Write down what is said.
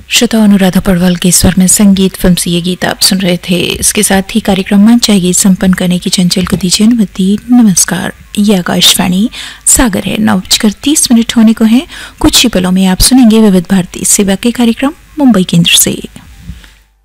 श्रोता अनुराधा पड़वाल के स्वर में संगीत फिल्म से ये गीत आप सुन रहे थे। इसके साथ ही कार्यक्रम मंच गीत संपन्न करने की चंचल को दीजिए अनुमति। नमस्कार, ये आकाशवाणी सागर है। 9:30 होने को है। कुछ ही पलों में आप सुनेंगे विविध भारती सेवा के कार्यक्रम मुंबई केंद्र से।